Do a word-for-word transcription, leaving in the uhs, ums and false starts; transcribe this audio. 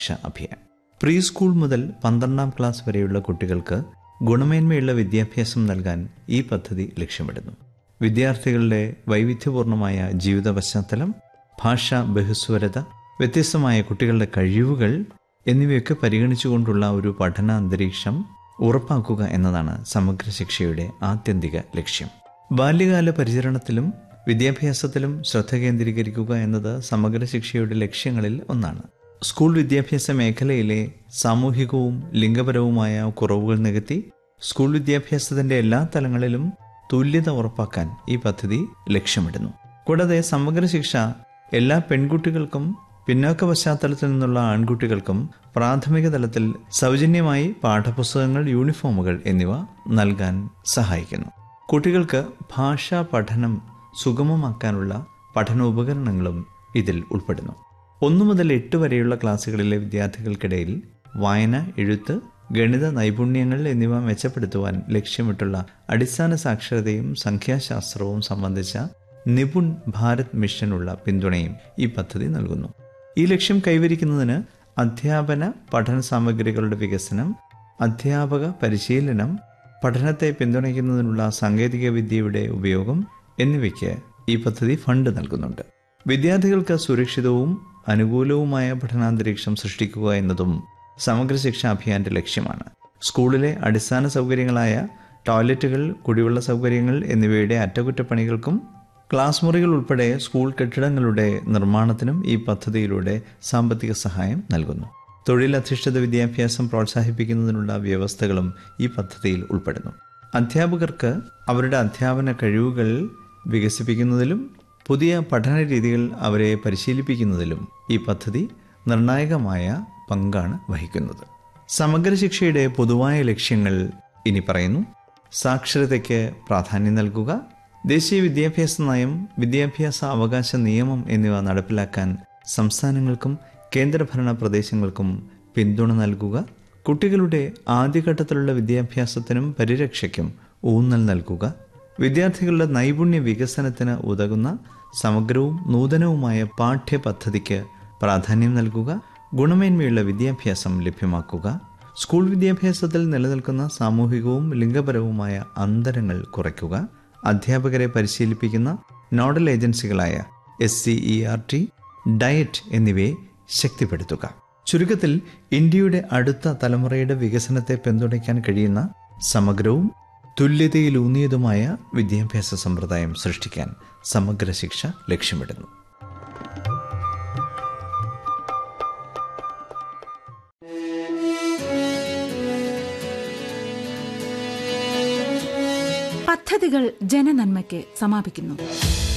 ശിക്ഷ Abhiyan. Pre school മുതൽ പന്ത്രണ്ടാം ക്ലാസ് വരെയുള്ള കുട്ടികൾക്ക് ഗുണമേന്മയുള്ള വിദ്യാഭ്യാസം നൽകാൻ ഈ പദ്ധതി ലക്ഷ്യമിടുന്നു. വിദ്യാർത്ഥികളുടെ വൈവിധ്യപൂർണമായ ജീവിത പശ്ചാത്തലം, ഭാഷാ ബഹുസ്വരത, വ്യത്യസ്തമായ കുട്ടികളുടെ കഴിവുകൾ എന്നിവയൊക്കെ പരിഗണിച്ചുകൊണ്ടുള്ള ഒരു പഠന അന്തരീക്ഷം ഉറപ്പാക്കുക എന്നതാണ് സമഗ്ര ശിക്ഷയുടെ ആത്യന്തിക ലക്ഷ്യം. ബാല്യകാല പരിചരണത്തിലും വിദ്യാഭ്യാസത്തിലും ശ്രദ്ധ കേന്ദ്രീകരിക്കുക എന്നത് സമഗ്ര ശിക്ഷയുടെ ലക്ഷ്യങ്ങളിൽ ഒന്നാണ്. സ്കൂൾ വിദ്യാഭ്യാസ മേഖലയിലെ സാമൂഹികവും ലിംഗപരവുമായ കുറവുകൾ നികത്തി സ്കൂൾ വിദ്യാഭ്യാസത്തിന്റെ എല്ലാ തലങ്ങളിലും തുല്യത ഉറപ്പാക്കാൻ ഈ പദ്ധതി ലക്ഷ്യമിടുന്നു. കൂടാതെ സമഗ്ര ശിക്ഷ എല്ലാ പെൺകുട്ടികൾക്കും പിന്നോക്ക പശ്ചാത്തലത്തിൽ നിന്നുള്ള ആൺകുട്ടികൾക്കും പ്രാഥമിക തലത്തിൽ സൗജന്യമായി പാഠപുസ്തകങ്ങൾ, യൂണിഫോമുകൾ എന്നിവ നൽകാൻ സഹായിക്കുന്നു. കുട്ടികൾക്ക് ഭാഷാ പഠനം സുഗമമാക്കാനുള്ള പഠനോപകരണങ്ങളും ഇതിൽ ഉൾപ്പെടുന്നു. ഒന്നു മുതൽ എട്ട് വരെയുള്ള ക്ലാസ്സുകളിലെ വിദ്യാർത്ഥികൾക്കിടയിൽ വായന, എഴുത്ത്, ഗണിത നൈപുണ്യങ്ങൾ എന്നിവ മെച്ചപ്പെടുത്തുവാൻ ലക്ഷ്യമിട്ടുള്ള അടിസ്ഥാന സാക്ഷരതയും സംഖ്യാശാസ്ത്രവും സംബന്ധിച്ച നിപുൺ ഭാരത് മിഷനുള്ള പിന്തുണയും ഈ പദ്ധതി നൽകുന്നു. ഈ ലക്ഷ്യം കൈവരിക്കുന്നതിന് അധ്യാപന പഠന സാമഗ്രികളുടെ വികസനം, അധ്യാപക പരിശീലനം, പഠനത്തെ പിന്തുണയ്ക്കുന്നതിനുള്ള സാങ്കേതിക വിദ്യയുടെ ഉപയോഗം എന്നിവയ്ക്ക് ഈ പദ്ധതി ഫണ്ട് നൽകുന്നുണ്ട്. വിദ്യാർത്ഥികൾക്ക് സുരക്ഷിതവും അനുകൂലവുമായ പഠനാന്തരീക്ഷം സൃഷ്ടിക്കുക എന്നതും സമഗ്ര ശിക്ഷാ അഭിയാന്റെ ലക്ഷ്യമാണ്. സ്കൂളിലെ അടിസ്ഥാന സൗകര്യങ്ങളായ ടോയ്ലറ്റുകൾ, കുടിവെള്ള സൗകര്യങ്ങൾ എന്നിവയുടെ അറ്റകുറ്റപ്പണികൾക്കും ക്ലാസ് മുറികൾ ഉൾപ്പെടെ സ്കൂൾ കെട്ടിടങ്ങളുടെ നിർമ്മാണത്തിനും ഈ പദ്ധതിയിലൂടെ സാമ്പത്തിക സഹായം നൽകുന്നു. തൊഴിലധിഷ്ഠിത വിദ്യാഭ്യാസം പ്രോത്സാഹിപ്പിക്കുന്നതിനുള്ള വ്യവസ്ഥകളും ഈ പദ്ധതിയിൽ ഉൾപ്പെടുന്നു. അധ്യാപകർക്ക് അവരുടെ അധ്യാപന കഴിവുകൾ വികസിപ്പിക്കുന്നതിലും പുതിയ പഠന രീതികൾ അവരെ പരിശീലിപ്പിക്കുന്നതിലും ഈ പദ്ധതി നിർണായകമായ പങ്കാണ് വഹിക്കുന്നത്. സമഗ്ര ശിക്ഷയുടെ പൊതുവായ ലക്ഷ്യങ്ങൾ ഇനി പറയുന്നു. സാക്ഷരതയ്ക്ക് പ്രാധാന്യം നൽകുക, ദേശീയ വിദ്യാഭ്യാസ നയം, വിദ്യാഭ്യാസ അവകാശ നിയമം എന്നിവ നടപ്പിലാക്കാൻ സംസ്ഥാനങ്ങൾക്കും കേന്ദ്രഭരണ പ്രദേശങ്ങൾക്കും പിന്തുണ നൽകുക, കുട്ടികളുടെ ആദ്യഘട്ടത്തിലുള്ള വിദ്യാഭ്യാസത്തിനും പരിരക്ഷയ്ക്കും ഊന്നൽ നൽകുക, വിദ്യാർത്ഥികളുടെ നൈപുണ്യ വികസനത്തിന് ഉതകുന്ന സമഗ്രവും നൂതനവുമായ പാഠ്യപദ്ധതിക്ക് പ്രാധാന്യം നൽകുക, ഗുണമേന്മയുള്ള വിദ്യാഭ്യാസം ലഭ്യമാക്കുക, സ്കൂൾ വിദ്യാഭ്യാസത്തിൽ നിലനിൽക്കുന്ന സാമൂഹികവും ലിംഗപരവുമായ അന്തരങ്ങൾ കുറയ്ക്കുക, അധ്യാപകരെ പരിശീലിപ്പിക്കുന്ന nodal ഏജൻസികളായ S C E R T, diet എന്നിവയെ ശക്തിപ്പെടുത്തുക. ചുരുക്കത്തിൽ, ഇന്ത്യയുടെ അടുത്ത തലമുറയുടെ വികസനത്തെ പിന്തുണയ്ക്കാൻ കഴിയുന്ന സമഗ്രവും തുല്യതയിലൂന്നിയതുമായ വിദ്യാഭ്യാസ സമ്പ്രദായം സൃഷ്ടിക്കാൻ സമഗ്ര ശിക്ഷ ലക്ഷ്യമിടുന്നു. പദ്ധതികൾ ജനനന്മയ്ക്ക് സമാപിക്കുന്നു.